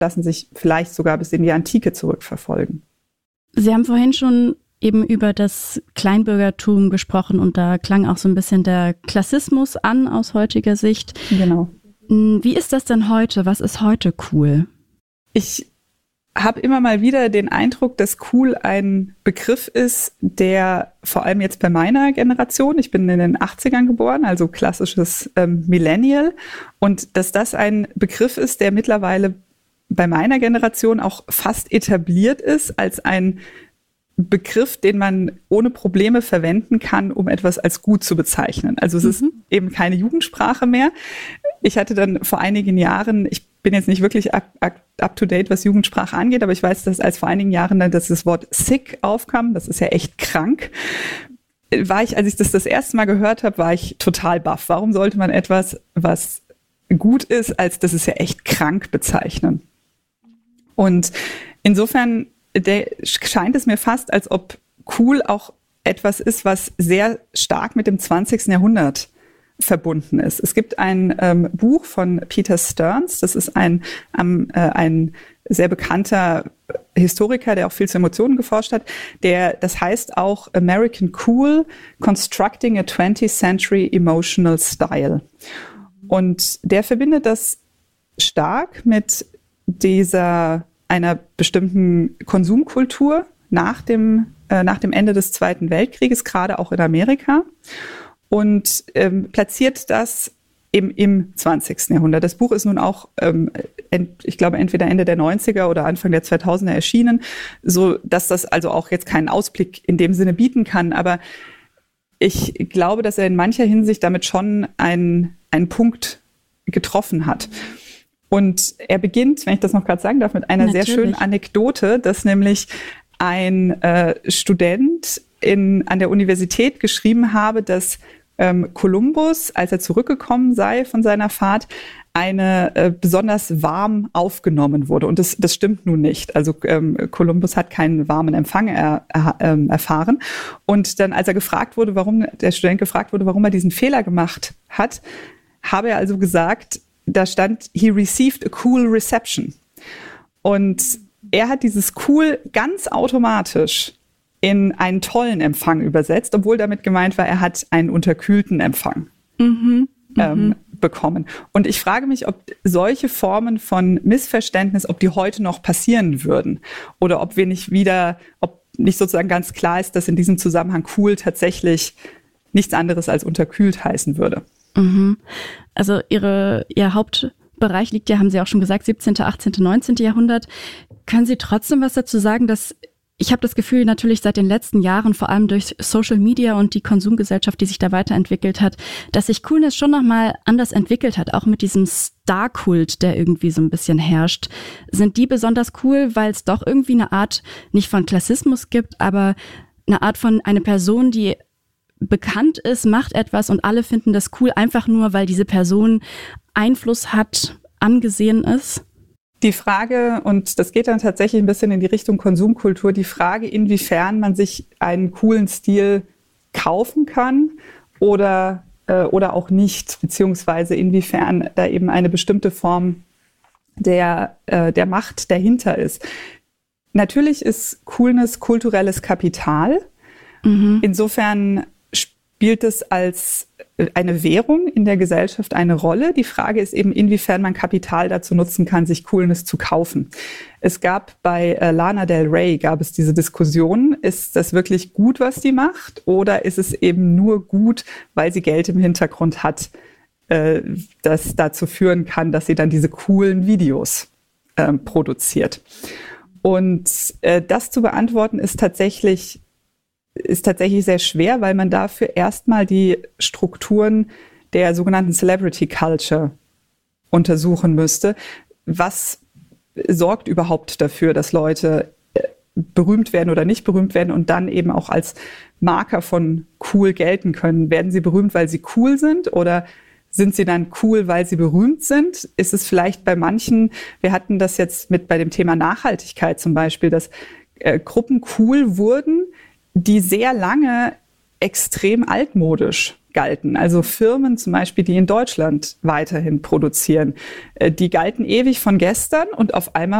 lassen sich vielleicht sogar bis in die Antike zurückverfolgen. Sie haben vorhin schon eben über das Kleinbürgertum gesprochen und da klang auch so ein bisschen der Klassismus an aus heutiger Sicht. Genau. Wie ist das denn heute? Was ist heute cool? Ich habe immer mal wieder den Eindruck, dass cool ein Begriff ist, der vor allem jetzt bei meiner Generation, ich bin in den 80ern geboren, also klassisches Millennial, und dass das ein Begriff ist, der mittlerweile bei meiner Generation auch fast etabliert ist als ein Begriff, den man ohne Probleme verwenden kann, um etwas als gut zu bezeichnen. Also es ist eben keine Jugendsprache mehr. Ich hatte dann vor einigen Jahren, ich bin jetzt nicht wirklich up to date, was Jugendsprache angeht, aber ich weiß, dass als vor einigen Jahren dann das Wort sick aufkam, das ist ja echt krank, als ich das erste Mal gehört habe, war ich total baff. Warum sollte man etwas, was gut ist, als das ist ja echt krank bezeichnen? Und insofern scheint es mir fast, als ob cool auch etwas ist, was sehr stark mit dem 20. Jahrhundert verbunden ist. Es gibt ein Buch von Peter Stearns, das ist ein sehr bekannter Historiker, der auch viel zu Emotionen geforscht hat, das heißt auch American Cool, Constructing a 20th Century Emotional Style. Und der verbindet das stark mit einer bestimmten Konsumkultur nach dem Ende des Zweiten Weltkrieges, gerade auch in Amerika, und platziert das im 20. Jahrhundert. Das Buch ist nun auch, ich glaube, entweder Ende der 90er oder Anfang der 2000er erschienen, so dass das also auch jetzt keinen Ausblick in dem Sinne bieten kann. Aber ich glaube, dass er in mancher Hinsicht damit schon einen Punkt getroffen hat. Und er beginnt, wenn ich das noch gerade sagen darf, mit einer sehr schönen Anekdote, dass nämlich ein Student an der Universität geschrieben habe, dass Kolumbus, als er zurückgekommen sei von seiner Fahrt, besonders warm aufgenommen wurde. Und das stimmt nun nicht. Also Kolumbus hat keinen warmen Empfang erfahren. Und dann, als der Student gefragt wurde, warum er diesen Fehler gemacht hat, habe er also gesagt, da stand, he received a cool reception. Und er hat dieses cool ganz automatisch in einen tollen Empfang übersetzt, obwohl damit gemeint war, er hat einen unterkühlten Empfang bekommen. Und ich frage mich, ob solche Formen von Missverständnis, ob die heute noch passieren würden oder ob nicht sozusagen ganz klar ist, dass in diesem Zusammenhang cool tatsächlich nichts anderes als unterkühlt heißen würde. Also Ihr Hauptbereich liegt ja, haben Sie auch schon gesagt, 17., 18., 19. Jahrhundert. Können Sie trotzdem was dazu sagen, dass ich habe das Gefühl, natürlich seit den letzten Jahren, vor allem durch Social Media und die Konsumgesellschaft, die sich da weiterentwickelt hat, dass sich Coolness schon nochmal anders entwickelt hat, auch mit diesem Star-Kult, der irgendwie so ein bisschen herrscht. Sind die besonders cool, weil es doch irgendwie eine Art, nicht von Klassismus gibt, aber eine Art von einer Person, die bekannt ist, macht etwas und alle finden das cool, einfach nur, weil diese Person Einfluss hat, angesehen ist? Die Frage, und das geht dann tatsächlich ein bisschen in die Richtung Konsumkultur, die Frage, inwiefern man sich einen coolen Stil kaufen kann oder auch nicht, beziehungsweise inwiefern da eben eine bestimmte Form der Macht dahinter ist. Natürlich ist Coolness kulturelles Kapital. Insofern spielt es als eine Währung in der Gesellschaft eine Rolle. Die Frage ist eben, inwiefern man Kapital dazu nutzen kann, sich Coolness zu kaufen. Es gab bei Lana Del Rey diese Diskussion, ist das wirklich gut, was die macht, oder ist es eben nur gut, weil sie Geld im Hintergrund hat, das dazu führen kann, dass sie dann diese coolen Videos produziert. Und das zu beantworten ist tatsächlich sehr schwer, weil man dafür erstmal die Strukturen der sogenannten Celebrity Culture untersuchen müsste. Was sorgt überhaupt dafür, dass Leute berühmt werden oder nicht berühmt werden und dann eben auch als Marker von cool gelten können? Werden sie berühmt, weil sie cool sind, oder sind sie dann cool, weil sie berühmt sind? Ist es vielleicht bei manchen, wir hatten das jetzt bei dem Thema Nachhaltigkeit zum Beispiel, dass Gruppen cool wurden, die sehr lange extrem altmodisch galten. Also Firmen zum Beispiel, die in Deutschland weiterhin produzieren. Die galten ewig von gestern und auf einmal